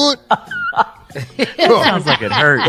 good. Sounds like it hurt.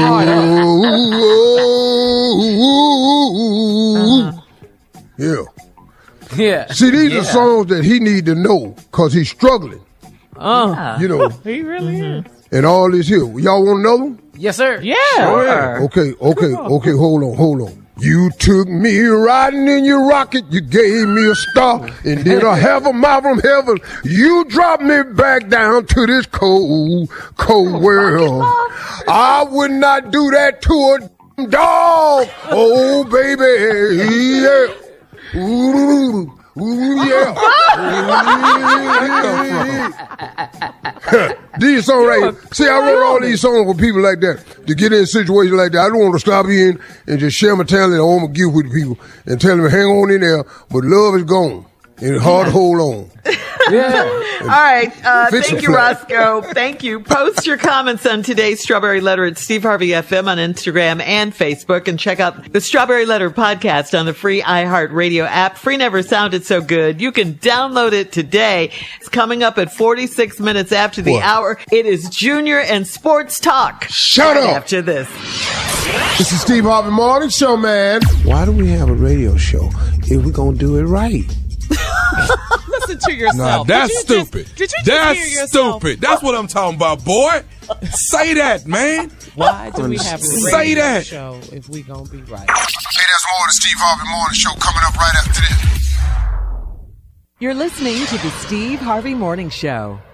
Yeah. Yeah. See, these are songs that he need to know because he's struggling. You know. He really is. And all this here. Y'all want another one? Yes, sir. Yeah. Sure. Okay, hold on. You took me riding in your rocket, you gave me a star, and then a half a mile from heaven, you dropped me back down to this cold world. I would not do that to a dog. Oh, baby, yeah. Ooh, yeah. These songs right here. See, I wrote all these songs for people like that to get in situations like that. I don't want to stop in and just share my talent and all my gift with people and tell them hang on in there, but love is gone and it's hard to hold on. Yeah. All right. Thank you, Roscoe. Thank you. Post your comments on today's Strawberry Letter at Steve Harvey FM on Instagram and Facebook, and check out the Strawberry Letter podcast on the free iHeartRadio app. Free never sounded so good. You can download it today. It's coming up at 46 minutes after the hour. It is Junior and Sports Talk. Shut up. After this. This is Steve Harvey Morning Show, man. Why do we have a radio show if we're going to do it right? Listen to yourself. Nah, that's stupid. Did you just hear yourself? Stupid. That's what I'm talking about, boy. Say that, man. Why do we have a Say radio that. show if we gonna be right? Hey, there's more of the Steve Harvey Morning Show coming up right after this. You're listening to the Steve Harvey Morning Show.